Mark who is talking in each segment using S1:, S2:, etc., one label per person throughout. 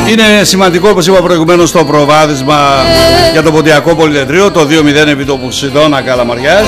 S1: Είναι σημαντικό, όπως είπα προηγουμένως, το προβάδισμα για το Ποντιακό Πολυτετρείο, το 2-0 επί το Πουσιδώνα Καλαμαριάς.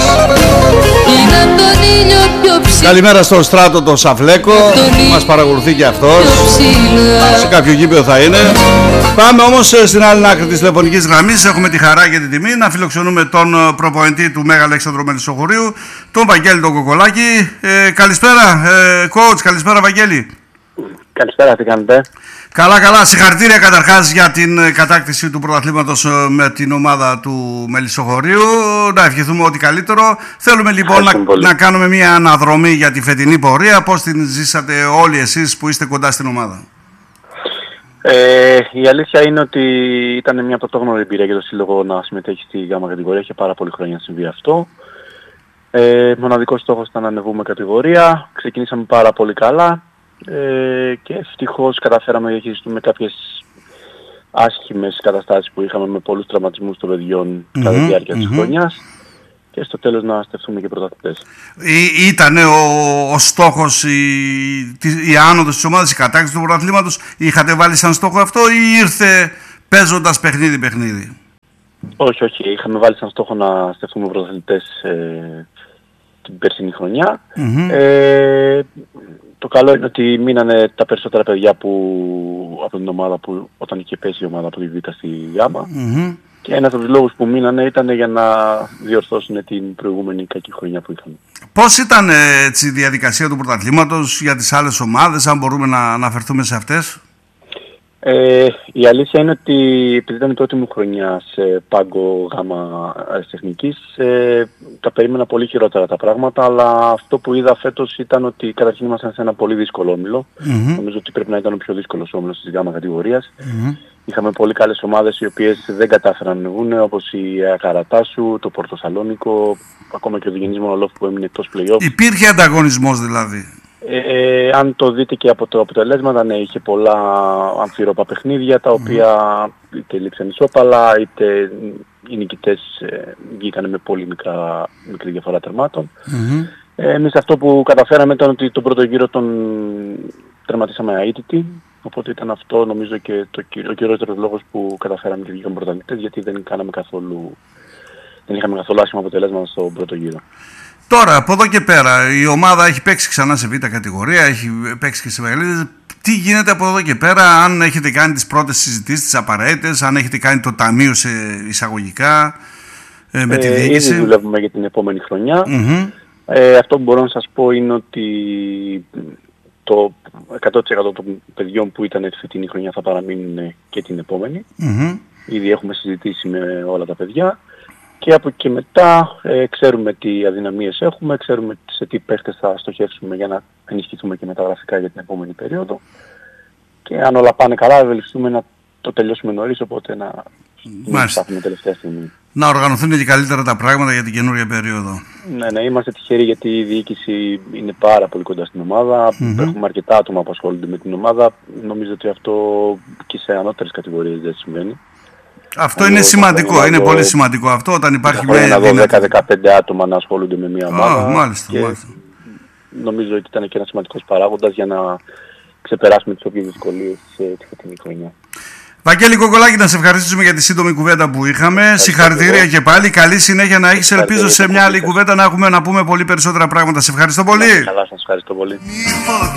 S1: Καλημέρα στο Στράτο το Σαφλέκο, μας παρακολουθεί και αυτός. Σε κάποιο γήπεδο θα είναι. Πάμε όμως στην άλλη άκρη της τηλεφωνικής γραμμής. Έχουμε τη χαρά και την τιμή να φιλοξενούμε τον προπονητή του Μέγα Αλέξανδρου Μελισσοχωρίου, τον Βαγγέλη τον Κοκολάκη. Καλησπέρα, coach, καλησπέρα Βαγγέλη.
S2: Καλησπέρα, τι κάνετε?
S1: Καλά, καλά. Συγχαρητήρια καταρχάς για την κατάκτηση του πρωταθλήματος με την ομάδα του Μελισσοχωρίου. Να ευχηθούμε ό,τι καλύτερο. Θέλουμε λοιπόν να κάνουμε μια αναδρομή για τη φετινή πορεία. Πώς την ζήσατε όλοι εσείς που είστε κοντά στην ομάδα?
S2: Η αλήθεια είναι ότι ήταν μια πρωτόγνωρη εμπειρία για το σύλλογο να συμμετέχει στη γάμα κατηγορία. Είχε πάρα πολύ χρόνια να συμβεί αυτό. Μοναδικός στόχος ήταν να ανεβούμε κατηγορία. Ξεκινήσαμε πάρα πολύ καλά. Και ευτυχώς καταφέραμε να διαχειριστούμε κάποιες άσχημες καταστάσεις που είχαμε με πολλούς τραυματισμούς των παιδιών κατά τη διάρκεια της χρονιάς και στο τέλος να στεφθούμε και πρωταθλητές.
S1: Ήταν ο στόχος η άνοδος της ομάδας, η κατάκτηση του πρωταθλήματος? Είχατε βάλει σαν στόχο αυτό ή ήρθε παίζοντας παιχνίδι-παιχνίδι?
S2: Όχι, είχαμε βάλει σαν στόχο να στεφθούμε πρωταθλητές την περσινή χρονιά. Το καλό είναι ότι μείνανε τα περισσότερα παιδιά από την ομάδα που όταν είχε πέσει η ομάδα από τη Β στη Γ. Και ένας από τους λόγους που μείνανε ήταν για να διορθώσουν την προηγούμενη κακή χρονιά που είχαν.
S1: Πώς ήταν η διαδικασία του πρωταθλήματος για τις άλλες ομάδες, αν μπορούμε να αναφερθούμε σε αυτές?
S2: Η αλήθεια είναι ότι επειδή ήταν η πρώτη μου χρονιά σε πάγκο γάμα αριστεχνικής, τα περίμενα πολύ χειρότερα τα πράγματα, αλλά αυτό που είδα φέτος ήταν ότι καταρχήν ήμασταν σε ένα πολύ δύσκολο όμιλο. Νομίζω ότι πρέπει να ήταν ο πιο δύσκολος όμιλος της γάμα κατηγορίας. Είχαμε πολύ καλές ομάδες οι οποίες δεν κατάφεραν να ανεβούν, όπως η Καρατάσου, το Πορτοσαλόνικο, ακόμα και ο Διγενής Μονολόφ που έμεινε εκτός play-off.
S1: Υπήρχε ανταγωνισμός δηλαδή?
S2: Αν το δείτε και από το αποτελέσματα, ναι, είχε πολλά αμφίροπα παιχνίδια τα οποία είτε λείψαν ισόπαλα είτε οι νικητές βγήκαν με πολύ μικρή διαφορά τερμάτων. Εμείς αυτό που καταφέραμε ήταν ότι τον πρώτο γύρο τον τερματίσαμε αίτητοι, οπότε ήταν αυτό νομίζω και ο κυριότερος λόγος που καταφέραμε και βγήκαμε πρωταθλητές, γιατί δεν είχαμε καθόλου άσχημα αποτελέσματα στον πρώτο γύρο.
S1: Τώρα, από εδώ και πέρα, η ομάδα έχει παίξει ξανά σε Β κατηγορία, έχει παίξει και σε Μεγαλύτερη. Τι γίνεται από εδώ και πέρα, αν έχετε κάνει τις πρώτες συζητήσεις, τις απαραίτητες, αν έχετε κάνει το ταμείο σε εισαγωγικά με τη διοίκηση?
S2: Ήδη δουλεύουμε για την επόμενη χρονιά. Αυτό που μπορώ να σας πω είναι ότι το 100% των παιδιών που ήταν τη φετινή χρονιά θα παραμείνουν και την επόμενη. Ήδη έχουμε συζητήσει με όλα τα παιδιά. Και από εκεί μετά ξέρουμε τι αδυναμίες έχουμε, ξέρουμε σε τι παίχτες θα στοχεύσουμε για να ενισχυθούμε και μεταγραφικά για την επόμενη περίοδο. Και αν όλα πάνε καλά, ευελπιστούμε να το τελειώσουμε νωρίς, οπότε να σταθούμε τελευταία στιγμή.
S1: Να οργανωθούν και καλύτερα τα πράγματα για την καινούργια περίοδο.
S2: Ναι, είμαστε τυχεροί γιατί η διοίκηση είναι πάρα πολύ κοντά στην ομάδα. Έχουμε αρκετά άτομα που ασχολούνται με την ομάδα. Νομίζω ότι αυτό και σε ανώτερες κατηγορίες δεν συμβαίνει.
S1: Αυτό είναι σημαντικό, είναι πολύ σημαντικό αυτό όταν υπάρχει μια
S2: δυνατότητα. 10-15 άτομα να ασχολούνται με μια ομάδα.
S1: Μάλιστα.
S2: Νομίζω ότι ήταν και ένας σημαντικός παράγοντας για να ξεπεράσουμε τις όποιες δυσκολίες τη φετινή χρονιά.
S1: Βαγγέλη Κοκολάκη, να σε ευχαριστήσουμε για τη σύντομη κουβέντα που είχαμε. Συγχαρητήρια και πάλι. Καλή συνέχεια να έχεις. Ελπίζω σε μια άλλη κουβέντα να έχουμε να πούμε πολύ περισσότερα πράγματα. Σε ευχαριστώ πολύ.
S2: Καλά, σας ευχαριστώ πολύ.